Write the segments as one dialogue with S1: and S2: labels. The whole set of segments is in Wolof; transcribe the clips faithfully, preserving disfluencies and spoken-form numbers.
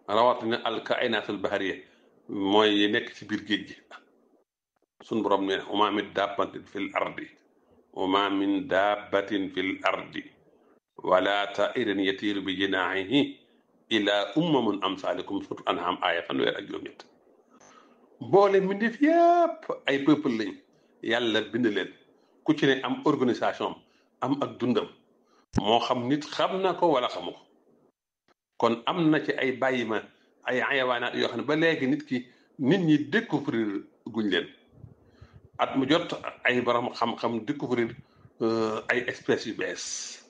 S1: rawatina al kainaatul bahariya mooy yi nekk ci biir géej gi suñ borom ne wa maa min dabbatin fil ardi wa maa min dabbatin fil ardi wala tairin yatiiru bi jinaahihi ila ummamun amsaalikum suratu an'am aaya fanweer ak juróom-ñett mboole mbindeef yépp ay peuple lañ yàlla bind leen ku ci ne am organisation am ak dundam moo xam nit xam na ko wala xamu ko kon am na ci ay bàyyi ma ay ayawaanaat yoo xam ne ba léegi nit ki nit ñi découvrir guñ leen at mu jot ay borom xam-xam découvrir ay espèces yu bees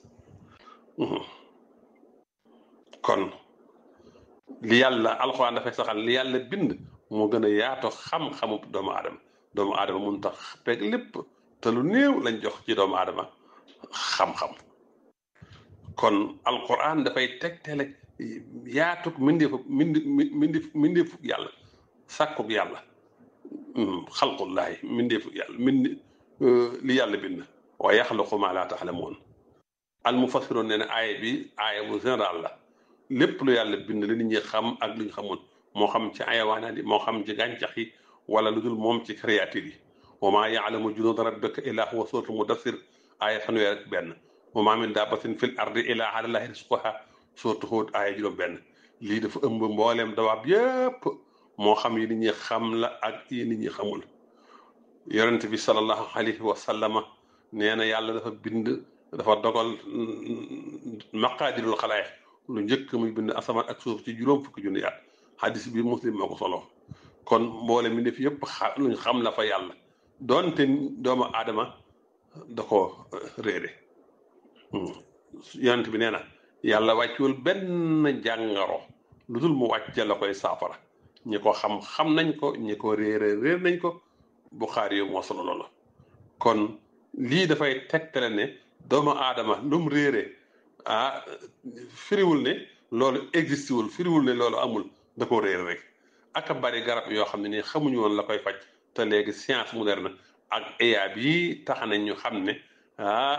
S1: kon li yàlla alxuraan dafay saxal li yàlla bind moo gën a yaatu xam-xamu doomu aadama doomu aadama mun tax peeg lépp te lu néew lañ jox ci doomu aadama xam-xam kon alxuraan dafay tegtale yaatuk mindeefu mindi mindi mindeefu yàlla sàkkuk yàlla xalqullaahi mindeefu yàlla mindi li yàlla bind wa yaxluqu maa laa taxlamuun al mufassiroon nee na aaya bi aaya bu général la lépp lu yàlla bind li nit ñi xam ak lu ñu xamul moo xam ci ayawaanaat yi moo xam ci gàncax yi wala lu dul moom ci créature yi wa maa yaalamu junuuda rabbika illaa huwa suuratul mudassir aaya fanweer ak benn wa maa min daabbatin fil ardi illaa alaa llaahi rizquhaa suuratu Huud aaya juróom benn lii dafa ëmb mbooleem dawaab yépp moo xam yi nit ñi xam la ak yi nit ñi xamul yonent bi sallallahu alayhi wa sallama nee na yàlla dafa bind dafa dogal maqaadirul xalaayiq lu njëkk muy bind asamaan ak suuf ci juróom fukki junni at hadis bi muslim moo ko solo kon mboole mi def yëpp xa luñ xam la fa yàlla doonte doomu aadama da ko réere yonent bi nee na yàlla wàccuwul benn jàngaro lu dul mu wàcce la koy saafara ñi ko xam xam nañ ko ñi ko réere réer nañ ko Buxaari yow moo solo loolu kon lii dafay tegtale ne doomu aadama lu mu réere ah firiwul ne loolu existé wul firiwul ne loolu amul da ko réer rek ak bari garab yoo xam ne nii xamuñu woon la koy faj te léegi science moderne ak A I bi tax nañ ñu xam ne ah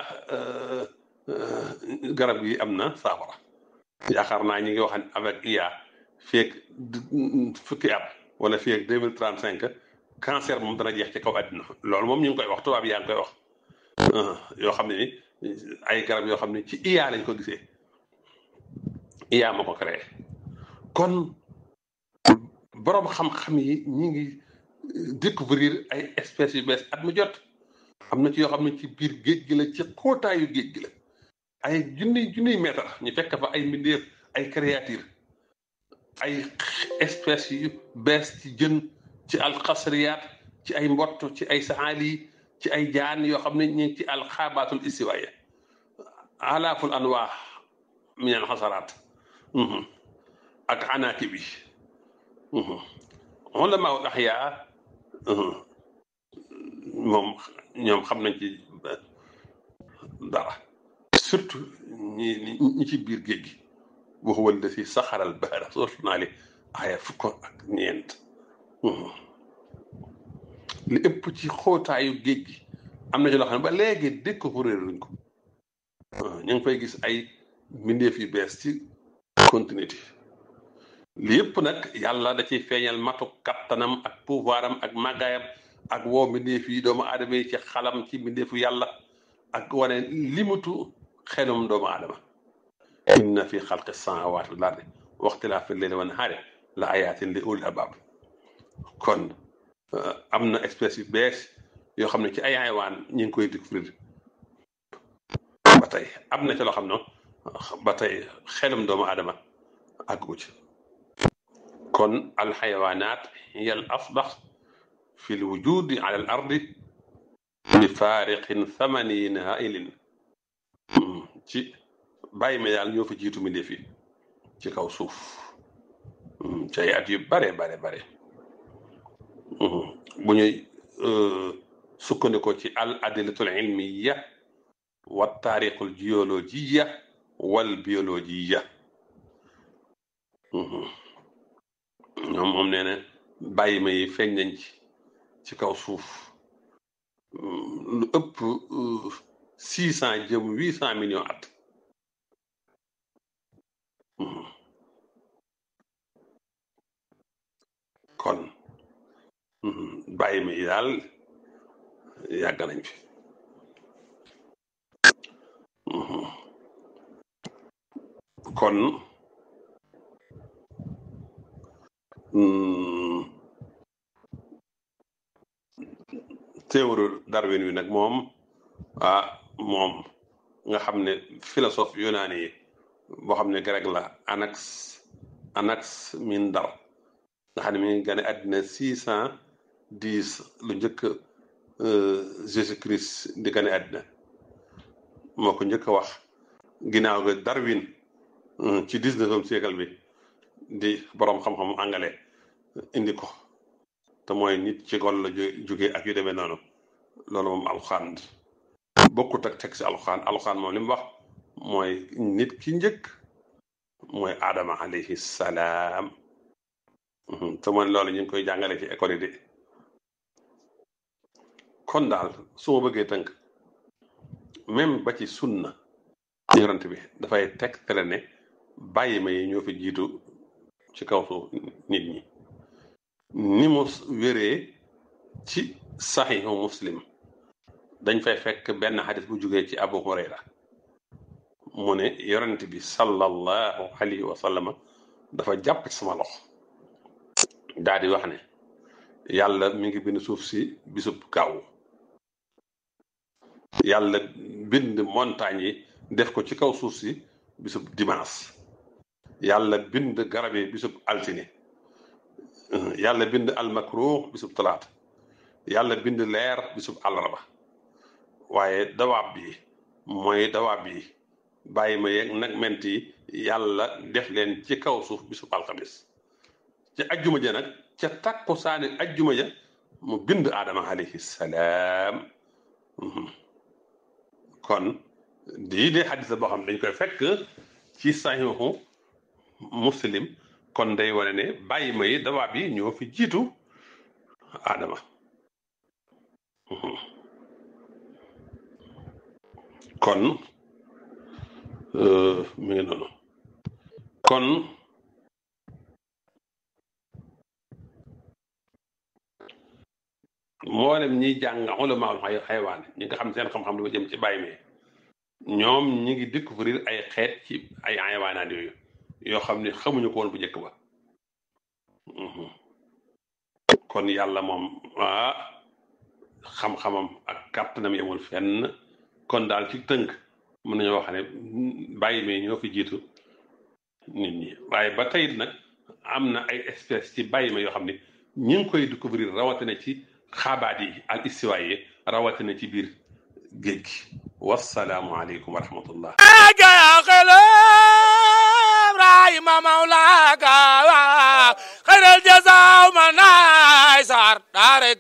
S1: garab yi am na saafara yaakaar naa ñi ngi wax avec I A feeg fukki at wala feeg deux mille trente cinq cancer moom dana jeex ci kaw àddina loolu moom ñu ngi koy wax tubaab yaa ngi koy wax yoo xam ne ni ay garab yoo xam ne ci I A lañ ko gisee I A moo ko créé kon boroom xam-xam yi ñi ngi découvrir ay espèces yu bees at mu jot am na ci yoo xam ne ci biir géej gi la ci xóotaayu géej gi la ay junniy junniy mètre ñu fekk fa ay mbindeef ay créature ay espèces yu bees ci jën ci alxasriyaat ci ay mbott ci ay saali ci ay jaan yoo xam ne ñu ngi ci alxaabaatul istiwaaya alaaful anwaa min al xasaraat ak anaaki bi ulamaul axyaa moom ñoom xam nañ ci dara surtout ñi ñi ci biir géej gi wax wala si saxaral bahra soosu naa li aaya fukk ak ñeent li ëpp ci xóotaayu géej gi am na ci loo xam ne ba léegi découvrir luñ ko ñu ngi fay gis ay mbindeef yu bees ci continuité li yëpp nag yàlla da ciy feeñal matu kattanam ak pouvoiram ak màggaayam ak woo mbindeef yi doomu aadama yi ci xalam ci mbindeefu yàlla ak wane limutu xelum doomu aadama inna fi xalqi samaawaati wal ardi wa ixtilaafi layli wan nahaari la ayaatin li ulil albaab kon am na espèce yu bees yoo xam ne ci ay xayawaan ñu ngi koy découvrir ba tey am na ci loo xam ne ba tey xelum doomu aadama àggu ci kon alxayawaanaat hiya al asbax fi l wujudi ala al ardi bi faariqin thamanin hailin ci bàyyi ma daal ñoo fa jiitu mi defi ci kaw suuf ci ay at yu bare bare bare bu ñuy sukkandikoo ci al adillatul ilmiya wa taariqul géologiya wal biologiya ñoom moom nee na bàyyi ma yi feeñ nañ ci ci kaw suuf lu ëpp six cent jëm huit cent millions at kon bàyyi ma yi daal yàgg nañ fi kon théorie Darwin wi nag moom ah moom nga xam ne philosophe yunaani yi boo xam ne grec la Anax Anaximander nga xam ne mi ngi gane àddina six cent dix lu njëkk Jésus Christ di gane àddina moo ko njëkk a wax ginnaaw ga Darwin ci dix-neuvième siècle bi di boroom xam-xam anglais indi ko te mooy nit ci gol la jógee ak yu demee noonu loolu moom alxuraan bokkut ak teg si alxuraan alxuraan moom li mu wax mooy nit ki njëkk mooy Adama alayhi salaam te mooy loolu ñu ngi koy jàngale ci école yi de kon daal su ma bëggee tënk même ba ci sunna yonent bi dafay teg tele ne bàyyi ma yi ñoo fi jiitu ci kaw suuf nit ñi ni mu wéree ci saxiixu muslim dañ fay fekk benn xadis bu jógee ci Abu Hurayra mu ne yonent bi sallallahu alayhi wa sallam dafa jàpp ci sama loxo daal di wax ne yàlla mi ngi bind suuf si bisub gaaw yàlla bind montagne yi def ko ci kaw suuf si bisub dimanche yàlla bind garab yi bisub altine yàlla bind almakruh bisub talaata yàlla bind leer bisub àllarba waaye dawaab bi mooy dawaab bi bàyyi ma yeeg nag ment yi yàlla def leen ci kaw suuf bisub alxamis ci ajjuma ja nag ca takku saani ajjuma ja mu bind aadama alayhi salaam kon dii dee xadis la boo xam ne dañ koy fekk ci saxiixu muslim kon day wane ne bàyyi ma yi dawaab yi ñoo fi jiitu aadama kon mi ngi noonu kon mboolem ñiy jàng ulamaul xayawaan ñi nga xam seen xam-xam dafa jëm ci bàyyi ma ñoom ñi ngi découvrir ay xeet ci ay xayawaanaat yooyu yoo xam ne xamuñu ko woon bu njëkk ba kon yàlla moom ah xam-xamam ak kàttanam yemul fenn kon daal ci tënk mën nañoo wax ne bàyyi ma ñoo fi jiitu nit ñi waaye ba tey nag am na ay espèces ci bàyyi ma yoo xam ne ñi ngi koy découvrir rawatina ci xaabaat yi al istiwa yi rawatina ci biir géej gi wassalaamu aleykum wa rahmatullah
S2: Ibrahima mawlaaka xayral jazaa ma naay sar